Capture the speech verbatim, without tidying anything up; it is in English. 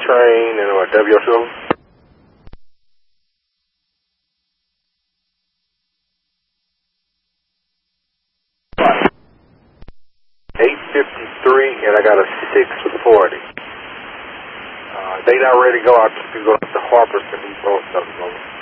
train and what, W S O? eight fifty-three, and I got a six forty. Uh, they not ready to go. I just go up to Harper to meet both of them.